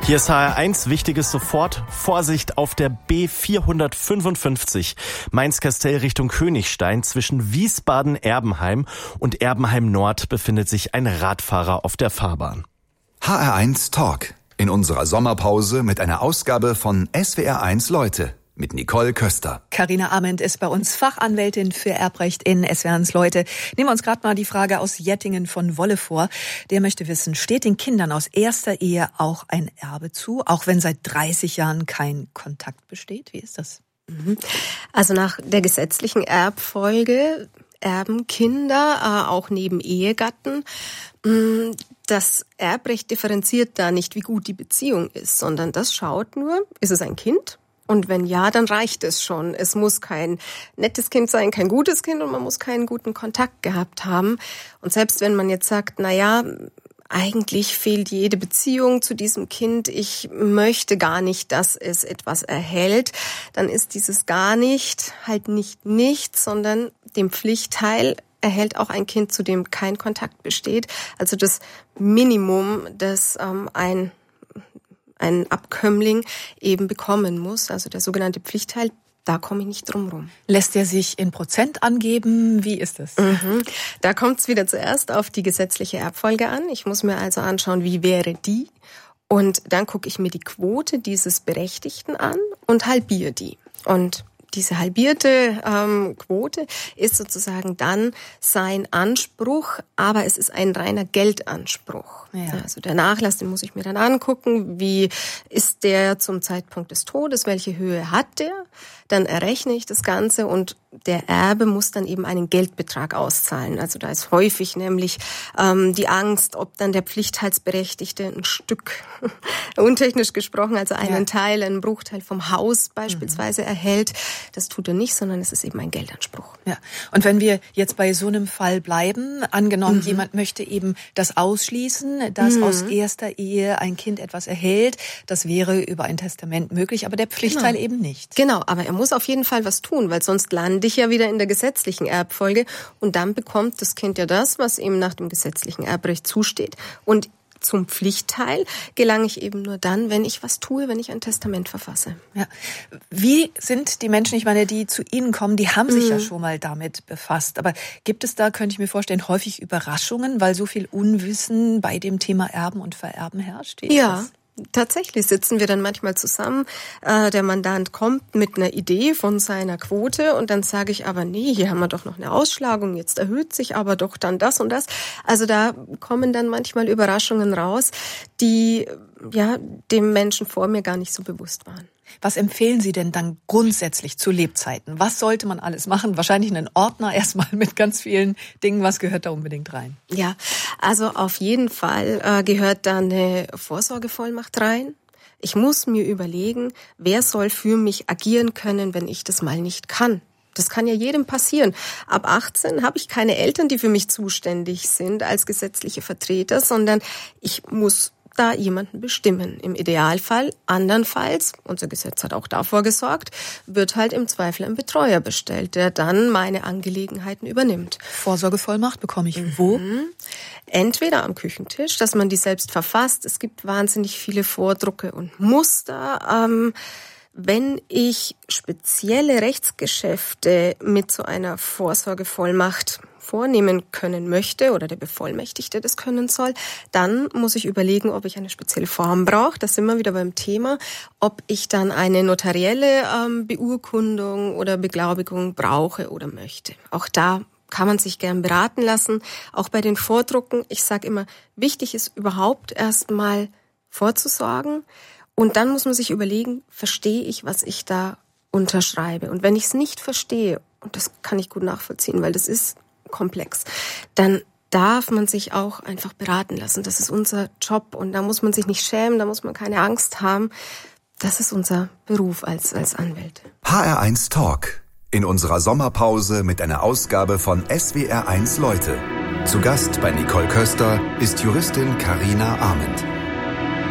Hier ist HR1, Wichtiges sofort. Vorsicht auf der B455 Mainz-Kastell Richtung Königstein. Zwischen Wiesbaden-Erbenheim und Erbenheim-Nord befindet sich ein Radfahrer auf der Fahrbahn. HR1 Talk. In unserer Sommerpause mit einer Ausgabe von SWR1 Leute. Mit Nicole Köster. Carina Arment ist bei uns Fachanwältin für Erbrecht in SWR1 Leute. Nehmen wir uns gerade mal die Frage aus Jettingen von Wolle vor. Der möchte wissen, steht den Kindern aus erster Ehe auch ein Erbe zu, auch wenn seit 30 Jahren kein Kontakt besteht? Wie ist das? Also nach der gesetzlichen Erbfolge erben Kinder auch neben Ehegatten. Das Erbrecht differenziert da nicht, wie gut die Beziehung ist, sondern das schaut nur, ist es ein Kind? Und wenn ja, dann reicht es schon. Es muss kein nettes Kind sein, kein gutes Kind und man muss keinen guten Kontakt gehabt haben. Und selbst wenn man jetzt sagt, eigentlich fehlt jede Beziehung zu diesem Kind, ich möchte gar nicht, dass es etwas erhält, dann ist dieses gar nicht halt nicht nichts, sondern dem Pflichtteil erhält auch ein Kind, zu dem kein Kontakt besteht. Also das Minimum, das ein Abkömmling eben bekommen muss, also der sogenannte Pflichtteil, da komme ich nicht drum rum. Lässt er sich in Prozent angeben? Wie ist es? Da kommt es wieder zuerst auf die gesetzliche Erbfolge an. Ich muss mir also anschauen, wie wäre die? Und dann gucke ich mir die Quote dieses Berechtigten an und halbiere die. Und diese halbierte Quote ist sozusagen dann sein Anspruch, aber es ist ein reiner Geldanspruch. Ja. Also der Nachlass, den muss ich mir dann angucken. Wie ist der zum Zeitpunkt des Todes? Welche Höhe hat der? Dann errechne ich das Ganze und der Erbe muss dann eben einen Geldbetrag auszahlen. Also da ist häufig nämlich die Angst, ob dann der Pflichtteilsberechtigte ein Stück, untechnisch gesprochen, also einen Teil, einen Bruchteil vom Haus beispielsweise erhält. Das tut er nicht, sondern es ist eben ein Geldanspruch. Ja. Und wenn wir jetzt bei so einem Fall bleiben, angenommen, jemand möchte eben das ausschließen, dass aus erster Ehe ein Kind etwas erhält, das wäre über ein Testament möglich, aber der Pflichtteil eben nicht. Genau, aber er muss auf jeden Fall was tun, weil sonst lande ich ja wieder in der gesetzlichen Erbfolge und dann bekommt das Kind ja das, was ihm nach dem gesetzlichen Erbrecht zusteht. Und zum Pflichtteil gelange ich eben nur dann, wenn ich was tue, wenn ich ein Testament verfasse. Ja. Wie sind die Menschen, ich meine, die zu Ihnen kommen, die haben sich ja schon mal damit befasst. Aber gibt es da, könnte ich mir vorstellen, häufig Überraschungen, weil so viel Unwissen bei dem Thema Erben und Vererben herrscht? Ja. Tatsächlich sitzen wir dann manchmal zusammen, der Mandant kommt mit einer Idee von seiner Quote und dann sage ich aber, nee, hier haben wir doch noch eine Ausschlagung, jetzt erhöht sich aber doch dann das und das. Also da kommen dann manchmal Überraschungen raus, die dem Menschen vor mir gar nicht so bewusst waren. Was empfehlen Sie denn dann grundsätzlich zu Lebzeiten? Was sollte man alles machen? Wahrscheinlich einen Ordner erstmal mit ganz vielen Dingen. Was gehört da unbedingt rein? Ja, also auf jeden Fall gehört da eine Vorsorgevollmacht rein. Ich muss mir überlegen, wer soll für mich agieren können, wenn ich das mal nicht kann. Das kann ja jedem passieren. Ab 18 habe ich keine Eltern, die für mich zuständig sind als gesetzliche Vertreter, sondern ich muss da jemanden bestimmen. Im Idealfall, andernfalls, unser Gesetz hat auch davor gesorgt, wird halt im Zweifel ein Betreuer bestellt, der dann meine Angelegenheiten übernimmt. Vorsorgevollmacht bekomme ich wo? Entweder am Küchentisch, dass man die selbst verfasst. Es gibt wahnsinnig viele Vordrucke und Muster. Wenn ich spezielle Rechtsgeschäfte mit so einer Vorsorgevollmacht vornehmen können möchte oder der Bevollmächtigte das können soll, dann muss ich überlegen, ob ich eine spezielle Form brauche. Da sind wir wieder beim Thema, ob ich dann eine notarielle Beurkundung oder Beglaubigung brauche oder möchte. Auch da kann man sich gern beraten lassen. Auch bei den Vordrucken, ich sage immer, wichtig ist überhaupt erstmal vorzusorgen und dann muss man sich überlegen, verstehe ich, was ich da unterschreibe. Und wenn ich es nicht verstehe, und das kann ich gut nachvollziehen, weil das ist komplex, dann darf man sich auch einfach beraten lassen. Das ist unser Job und da muss man sich nicht schämen, da muss man keine Angst haben. Das ist unser Beruf als Anwälte. HR1 Talk. In unserer Sommerpause mit einer Ausgabe von SWR1 Leute. Zu Gast bei Nicole Köster ist Juristin Carina Arment.